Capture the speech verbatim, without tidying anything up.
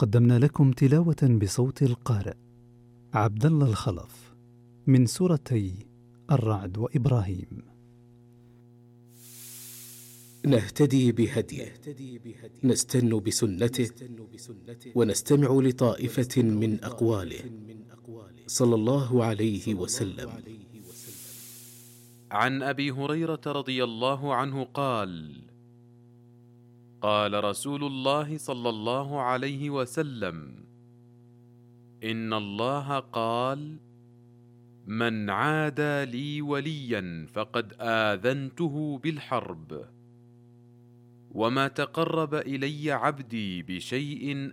قدمنا لكم تلاوة بصوت القارئ عبد الله الخلف من سورتي الرعد وإبراهيم. نهتدي بهديه، نستن بسنته، ونستمع لطائفة من أقواله صلى الله عليه وسلم. عن أبي هريرة رضي الله عنه قال: قال رسول الله صلى الله عليه وسلم: إن الله قال: من عادى لي وليا فقد آذنته بالحرب، وما تقرب إلي عبدي بشيء